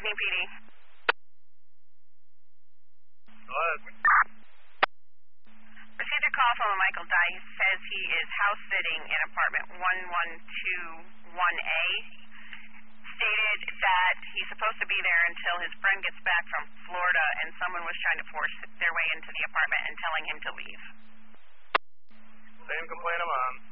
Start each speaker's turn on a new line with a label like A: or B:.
A: evening, PD.
B: Hello.
A: Received a call from a Michael Dye. He says he is house sitting in apartment 1121A. Stated that he's supposed to be there until his friend gets back from Florida, and someone was trying to force their way into the apartment and telling him to leave.
B: Same complaint I'm on.